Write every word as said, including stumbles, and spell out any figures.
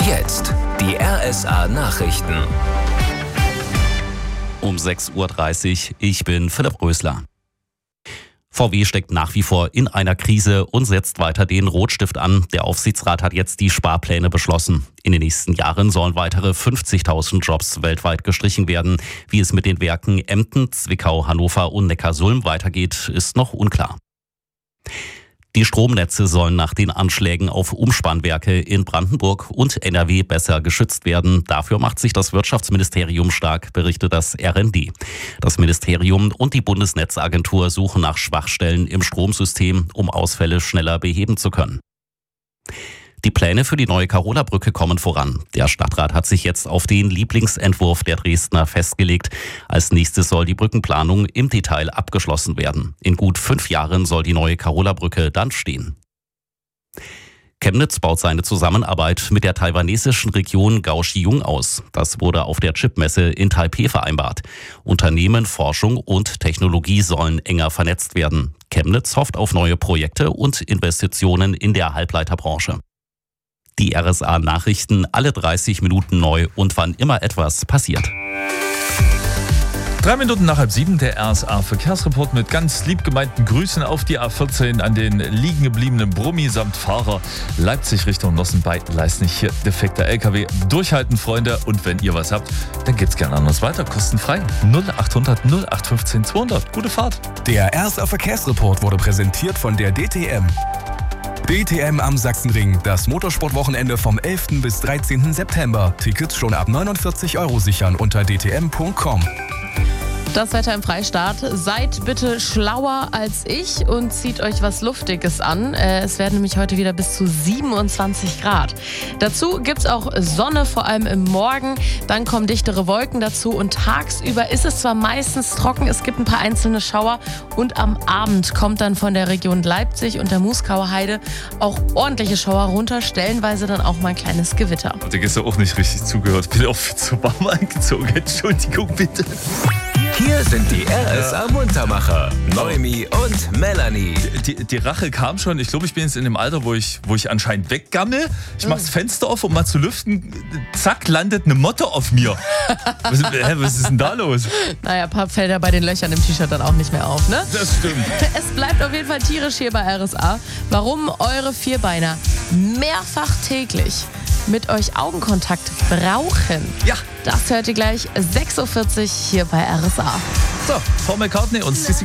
Jetzt die R S A-Nachrichten. Um sechs Uhr dreißig, ich bin Philipp Rösler. V W steckt nach wie vor in einer Krise und setzt weiter den Rotstift an. Der Aufsichtsrat hat jetzt die Sparpläne beschlossen. In den nächsten Jahren sollen weitere fünfzigtausend Jobs weltweit gestrichen werden. Wie es mit den Werken Emden, Zwickau, Hannover und Neckarsulm weitergeht, ist noch unklar. Die Stromnetze sollen nach den Anschlägen auf Umspannwerke in Brandenburg und N R W besser geschützt werden. Dafür macht sich das Wirtschaftsministerium stark, berichtet das R N D. Das Ministerium und die Bundesnetzagentur suchen nach Schwachstellen im Stromsystem, um Ausfälle schneller beheben zu können. Die Pläne für die neue Karola-Brücke kommen voran. Der Stadtrat hat sich jetzt auf den Lieblingsentwurf der Dresdner festgelegt. Als nächstes soll die Brückenplanung im Detail abgeschlossen werden. In gut fünf Jahren soll die neue Karola-Brücke dann stehen. Chemnitz baut seine Zusammenarbeit mit der taiwanesischen Region Kaohsiung aus. Das wurde auf der Chipmesse in Taipeh vereinbart. Unternehmen, Forschung und Technologie sollen enger vernetzt werden. Chemnitz hofft auf neue Projekte und Investitionen in der Halbleiterbranche. Die R S A-Nachrichten alle dreißig Minuten neu und wann immer etwas passiert. Drei Minuten nach halb sieben, der R S A-Verkehrsreport mit ganz lieb gemeinten Grüßen auf die A vierzehn an den liegen gebliebenen Brummi samt Fahrer. Leipzig Richtung Nossen bei Leisnig. Hier defekter L K W. Durchhalten, Freunde. Und wenn ihr was habt, dann geht's gerne an uns weiter. Kostenfrei. null achthundert null acht fünfzehn zweihundert. Gute Fahrt. Der R S A-Verkehrsreport wurde präsentiert von der D T M. D T M am Sachsenring, das Motorsportwochenende vom elften bis dreizehnten September. Tickets schon ab neunundvierzig Euro sichern unter d t m punkt com. Das Wetter im Freistaat. Seid bitte schlauer als ich und zieht euch was Luftiges an. Es werden nämlich heute wieder bis zu siebenundzwanzig Grad. Dazu gibt es auch Sonne, vor allem im Morgen. Dann kommen dichtere Wolken dazu und tagsüber ist es zwar meistens trocken, es gibt ein paar einzelne Schauer und am Abend kommt dann von der Region Leipzig und der Muskauer Heide auch ordentliche Schauer runter, stellenweise dann auch mal ein kleines Gewitter. Hat der gestern auch nicht richtig zugehört. Bin auch viel zu warm angezogen. Entschuldigung bitte. Hier sind die R S A-Muntermacher, Noemi und Melanie. Die, die Rache kam schon. Ich glaube, ich bin jetzt in dem Alter, wo ich, wo ich anscheinend weggammel. Ich mache das Fenster auf, um mal zu lüften. Zack, landet eine Motte auf mir. Was, hä, was ist denn da los? Naja, ein paar fällt ja bei den Löchern im T-Shirt dann auch nicht mehr auf, ne? Das stimmt. Es bleibt auf jeden Fall tierisch hier bei R S A. Warum eure Vierbeiner mehrfach täglich mit euch Augenkontakt brauchen. Ja. Das hört ihr gleich sechs Uhr vierzig hier bei R S A. So, Paul McCartney und Sissy